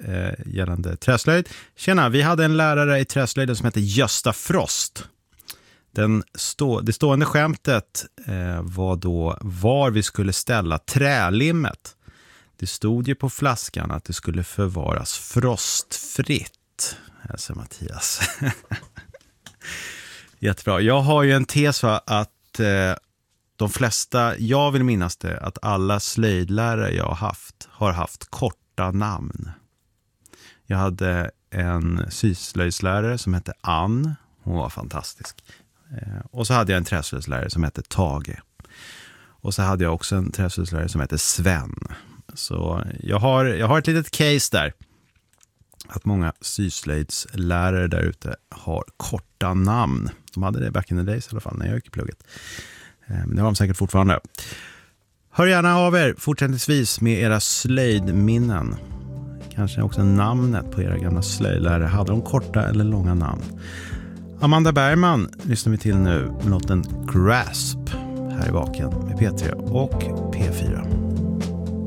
gällande träslöjd. Tjena, vi hade en lärare i träslöjden som hette Gösta Frost. Det stående skämtet var då var vi skulle ställa trälimmet. Det stod ju på flaskan att det skulle förvaras frostfritt. Hälsa Mattias. Jättebra. Jag har ju en tes att de flesta, jag vill minnas det, att alla slöjdlärare jag har haft korta namn. Jag hade en syslöjdslärare som hette Ann. Hon var fantastisk. Och så hade jag en träslöjdslärare som hette Tage. Och så hade jag också en träslöjdslärare som hette Sven. Så jag har ett litet case där. Att många syslöjdslärare där ute har korta namn. De hade det back in the days i alla fall när jag gick i plugget. Men det har de säkert fortfarande. Hör gärna av er fortsättningsvis med era slöjdminnen. Kanske också namnet på era gamla slöjdlärare. Hade de korta eller långa namn? Amanda Bergman lyssnar vi till nu med låten Grasp här i Vaken med P3 och P4.